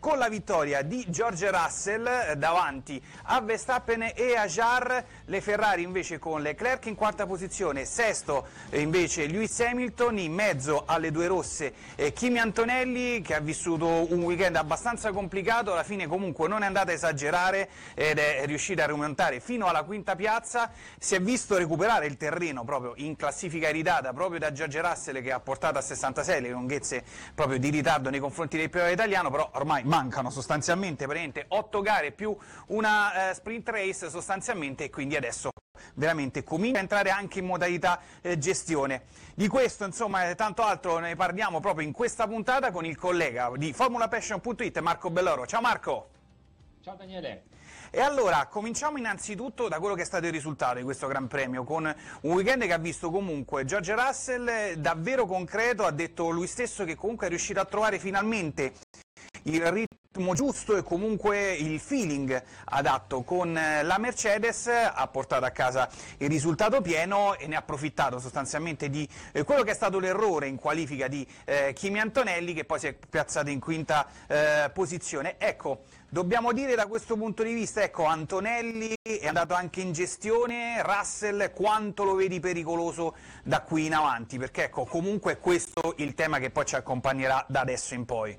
con la vittoria di George Russell davanti a Verstappen e a Jarre, le Ferrari invece con Leclerc in quarta posizione, sesto invece Lewis Hamilton, in mezzo alle due rosse Kimi Antonelli, che ha vissuto un weekend abbastanza complicato, alla fine comunque non è andata a esagerare ed è riuscita a rimontare fino alla quinta piazza, si è visto recuperare il terreno proprio in classifica iridata proprio da George Russell, che ha portato a 66 le lunghezze proprio di ritardo nei confronti del pilota italiano, però ormai mancano sostanzialmente 8 gare più una sprint race sostanzialmente, e quindi adesso veramente comincia a entrare anche in modalità gestione. Di questo insomma e tanto altro ne parliamo proprio in questa puntata con il collega di formulapassion.it Marco Belloro. Ciao Marco! Ciao Daniele! E allora, cominciamo innanzitutto da quello che è stato il risultato di questo Gran Premio, con un weekend che ha visto comunque George Russell davvero concreto, ha detto lui stesso che comunque è riuscito a trovare finalmente il ritmo giusto e comunque il feeling adatto con la Mercedes, ha portato a casa il risultato pieno e ne ha approfittato sostanzialmente di quello che è stato l'errore in qualifica di Kimi Antonelli, che poi si è piazzato in quinta posizione. Ecco, dobbiamo dire da questo punto di vista, ecco, Antonelli è andato anche in gestione, Russell quanto lo vedi pericoloso da qui in avanti? Perché ecco, comunque è questo il tema che poi ci accompagnerà da adesso in poi.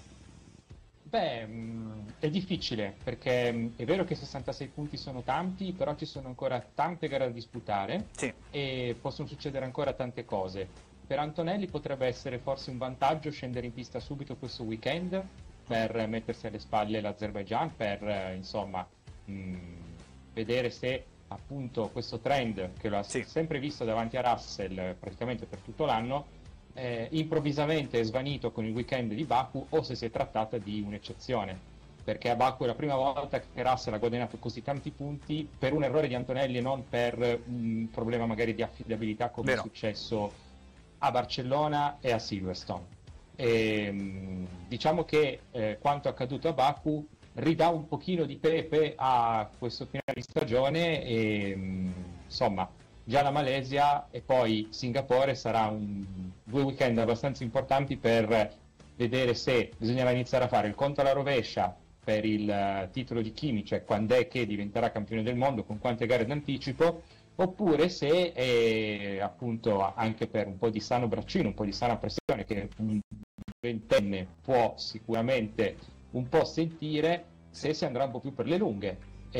Beh, è difficile, perché è vero che 66 punti sono tanti, però ci sono ancora tante gare da disputare, sì, e possono succedere ancora tante cose. Per Antonelli potrebbe essere forse un vantaggio scendere in pista subito questo weekend per mettersi alle spalle l'Azerbaijan, per insomma vedere se appunto questo trend che lo ha sempre visto davanti a Russell praticamente per tutto l'anno improvvisamente è svanito con il weekend di Baku, o se si è trattata di un'eccezione, perché a Baku è la prima volta che Russell ha guadagnato così tanti punti per un errore di Antonelli e non per un problema magari di affidabilità come è successo a Barcellona e a Silverstone. Diciamo che quanto accaduto a Baku ridà un pochino di pepe a questo finale di stagione e insomma già la Malesia e poi Singapore sarà due weekend abbastanza importanti per vedere se bisognerà iniziare a fare il conto alla rovescia per il titolo di Kimi, cioè quando è che diventerà campione del mondo, con quante gare d'anticipo, oppure se appunto anche per un po' di sano braccino, un po' di sana pressione che un ventenne può sicuramente un po' sentire, se si andrà un po' più per le lunghe,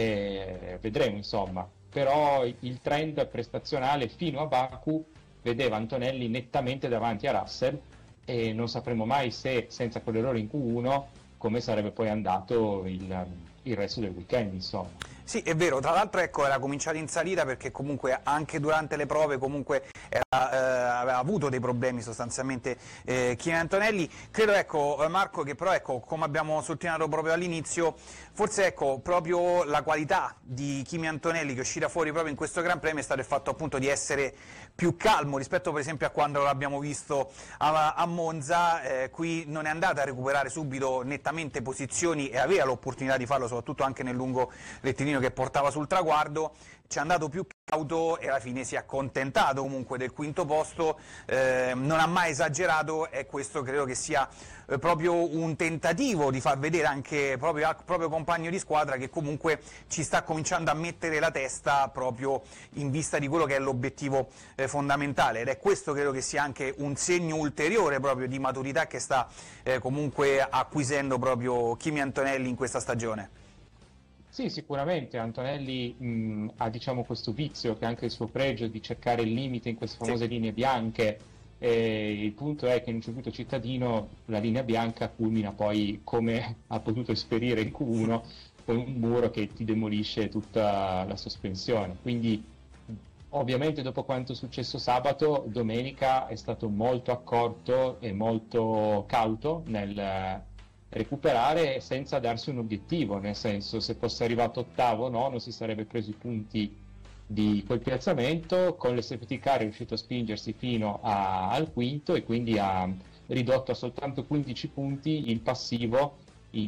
vedremo insomma. Però il trend prestazionale fino a Baku vedeva Antonelli nettamente davanti a Russell, e non sapremo mai se senza quell'errore in Q1 come sarebbe poi andato il resto del weekend insomma. Sì, è vero, tra l'altro ecco, era cominciato in salita perché comunque anche durante le prove comunque aveva avuto dei problemi sostanzialmente Kimi Antonelli. Credo ecco Marco che però ecco, come abbiamo sottolineato proprio all'inizio, forse ecco proprio la qualità di Kimi Antonelli che è uscita fuori proprio in questo Gran Premio è stato il fatto appunto di essere più calmo rispetto per esempio a quando l'abbiamo visto a Monza, qui non è andata a recuperare subito nettamente posizioni e aveva l'opportunità di farlo soprattutto anche nel lungo rettilineo che portava sul traguardo, ci è andato più cauto e alla fine si è accontentato comunque del quinto posto, non ha mai esagerato, e questo credo che sia proprio un tentativo di far vedere anche proprio al proprio compagno di squadra che comunque ci sta cominciando a mettere la testa proprio in vista di quello che è l'obiettivo fondamentale, ed è questo credo che sia anche un segno ulteriore proprio di maturità che sta comunque acquisendo proprio Kimi Antonelli in questa stagione. Sì, sicuramente Antonelli ha diciamo questo vizio che è anche il suo pregio di cercare il limite in queste famose linee bianche, e il punto è che in un circuito cittadino la linea bianca culmina poi, come ha potuto esperire in Q1, con un muro che ti demolisce tutta la sospensione. Quindi ovviamente dopo quanto è successo sabato, domenica è stato molto accorto e molto cauto nel recuperare senza darsi un obiettivo, nel senso, se fosse arrivato ottavo o no, non si sarebbe preso i punti di quel piazzamento, con le safety car è riuscito a spingersi fino al quinto e quindi ha ridotto a soltanto 15 punti il passivo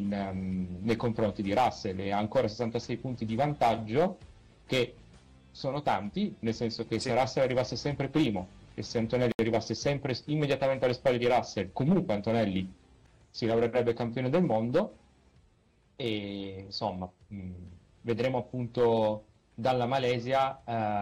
nei confronti di Russell, e ha ancora 66 punti di vantaggio, che sono tanti, nel senso che se Russell arrivasse sempre primo e se Antonelli arrivasse sempre immediatamente alle spalle di Russell, comunque Antonelli si laureerebbe campione del mondo, e insomma vedremo appunto dalla Malesia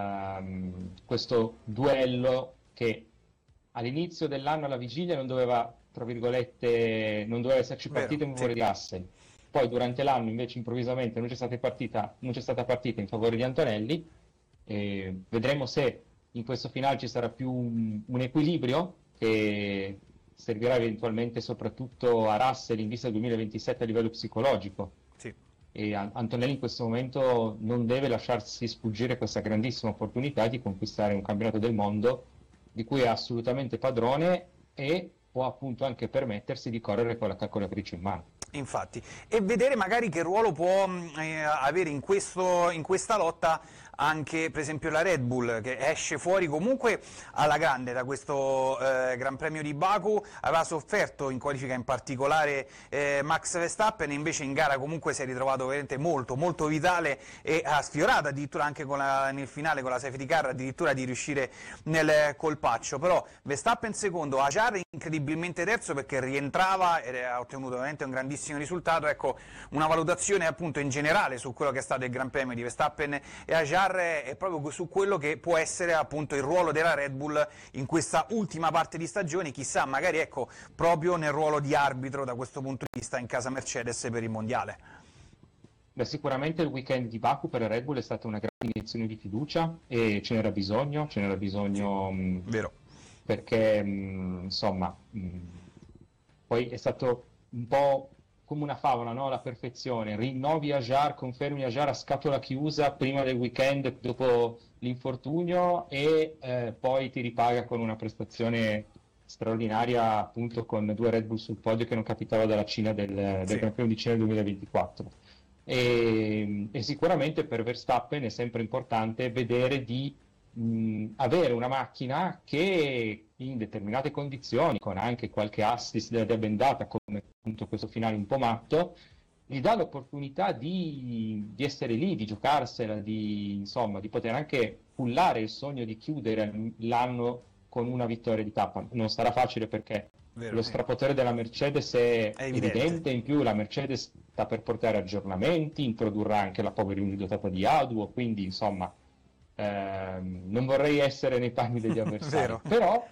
questo duello che all'inizio dell'anno alla vigilia non doveva, tra virgolette, non doveva esserci Vero, partita in sì. favore di Russell. Poi durante l'anno invece improvvisamente non c'è stata partita in favore di Antonelli. E vedremo se in questo finale ci sarà più un equilibrio che servirà eventualmente soprattutto a Russell in vista del 2027 a livello psicologico. Sì. E Antonelli in questo momento non deve lasciarsi sfuggire questa grandissima opportunità di conquistare un campionato del mondo di cui è assolutamente padrone e può appunto anche permettersi di correre con la calcolatrice in mano. Infatti, e vedere magari che ruolo può avere in questa lotta anche per esempio la Red Bull, che esce fuori comunque alla grande da questo Gran Premio di Baku. Aveva sofferto in qualifica in particolare Max Verstappen, invece in gara comunque si è ritrovato veramente molto molto vitale e ha sfiorato addirittura anche nel finale con la safety car addirittura di riuscire nel colpaccio. Però Verstappen secondo, Hadjar incredibilmente terzo perché rientrava e ha ottenuto veramente un grandissimo risultato. Ecco, una valutazione appunto in generale su quello che è stato il Gran Premio di Verstappen e Hadjar è proprio su quello che può essere appunto il ruolo della Red Bull in questa ultima parte di stagione, chissà magari ecco proprio nel ruolo di arbitro da questo punto di vista in casa Mercedes per il mondiale. Beh, sicuramente il weekend di Baku per la Red Bull è stata una grande iniezione di fiducia e ce n'era bisogno, Sì, vero. perché insomma poi è stato un po' come una favola, no? La perfezione, rinnovi Hadjar, confermi Hadjar a scatola chiusa prima del weekend dopo l'infortunio e poi ti ripaga con una prestazione straordinaria appunto con 2 Red Bull sul podio che non capitava dalla Cina del Sì. Gran Premio di Cina del 2024. E sicuramente per Verstappen è sempre importante vedere di avere una macchina che in determinate condizioni, con anche qualche assist da bendata, come appunto questo finale un po' matto, gli dà l'opportunità di essere lì, di giocarsela, insomma, di poter anche pullare il sogno di chiudere l'anno con una vittoria di tappa. Non sarà facile perché Vero, lo sì. strapotere della Mercedes è Evidente. evidente, in più la Mercedes sta per portare aggiornamenti, introdurrà anche la Power Unit dotata di Auduo, quindi insomma non vorrei essere nei panni degli avversari, Vero. però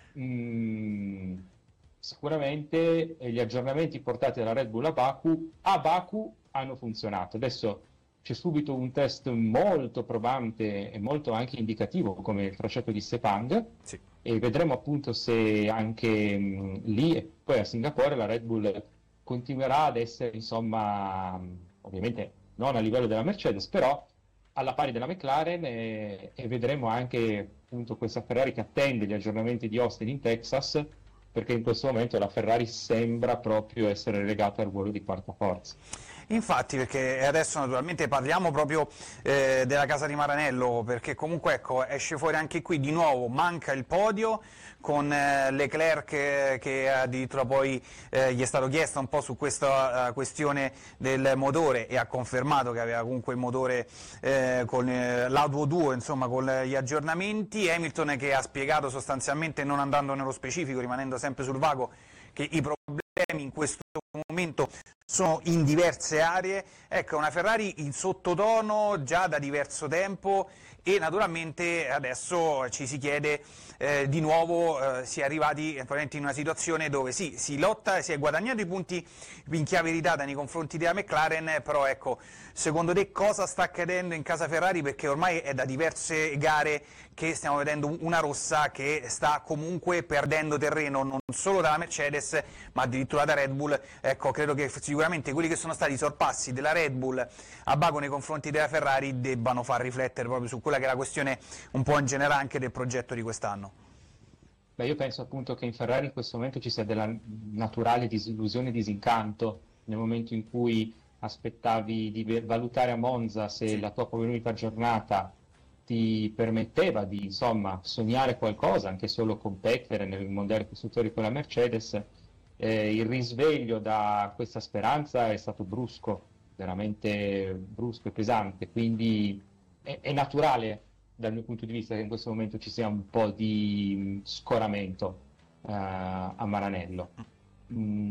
sicuramente gli aggiornamenti portati dalla Red Bull a Baku hanno funzionato. Adesso c'è subito un test molto probante e molto anche indicativo come il tracciato di Sepang, Sì. e vedremo appunto se anche lì e poi a Singapore la Red Bull continuerà ad essere insomma ovviamente non a livello della Mercedes, però alla pari della McLaren e vedremo anche appunto questa Ferrari che attende gli aggiornamenti di Austin in Texas, perché in questo momento la Ferrari sembra proprio essere relegata al ruolo di quarta forza. Infatti, perché adesso naturalmente parliamo proprio della casa di Maranello, perché comunque ecco, esce fuori anche qui di nuovo, manca il podio con Leclerc che addirittura poi gli è stato chiesto un po' su questa questione del motore e ha confermato che aveva comunque il motore con l'Auto 2, insomma con gli aggiornamenti. Hamilton che ha spiegato sostanzialmente, non andando nello specifico, rimanendo sempre sul vago, che i problemi in questo momento sono in diverse aree. Ecco, una Ferrari in sottotono già da diverso tempo e naturalmente adesso ci si chiede di nuovo, si è arrivati probabilmente in una situazione dove sì, si lotta, si è guadagnato i punti in chiave ridata nei confronti della McLaren, però ecco, secondo te cosa sta accadendo in casa Ferrari? Perché ormai è da diverse gare che stiamo vedendo una rossa che sta comunque perdendo terreno non solo dalla Mercedes ma addirittura da Red Bull. Ecco, credo che sicuramente quelli che sono stati i sorpassi della Red Bull a Baku nei confronti della Ferrari debbano far riflettere proprio su quella che è la questione un po' in generale anche del progetto di quest'anno. Beh, io penso appunto che in Ferrari in questo momento ci sia della naturale disillusione e disincanto nel momento in cui aspettavi di valutare a Monza se la tua unità giornata ti permetteva di insomma sognare qualcosa, anche solo competere nel mondiale costruttori con la Mercedes. Il risveglio da questa speranza è stato brusco, veramente brusco e pesante, quindi è naturale dal mio punto di vista che in questo momento ci sia un po' di scoramento a Maranello.